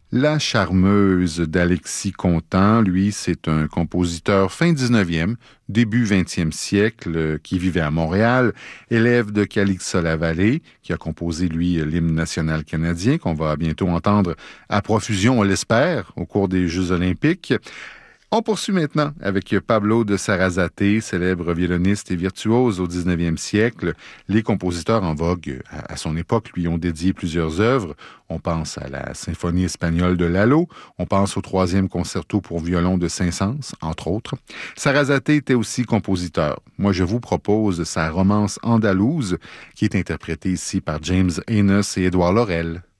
La charmeuse d'Alexis Contant, lui, c'est un compositeur fin 19e, début 20e siècle, qui vivait à Montréal, élève de Calixa Lavallée, qui a composé, lui, l'hymne national canadien, qu'on va bientôt entendre à profusion, on l'espère, au cours des Jeux olympiques. On poursuit maintenant avec Pablo de Sarasate, célèbre violoniste et virtuose au 19e siècle. Les compositeurs en vogue à son époque lui ont dédié plusieurs œuvres. On pense à la symphonie espagnole de Lalo, on pense au troisième concerto pour violon de Saint-Saëns, entre autres. Sarasate était aussi compositeur. Moi, je vous propose sa romance andalouse, qui est interprétée ici par James Enos et Édouard Laurel.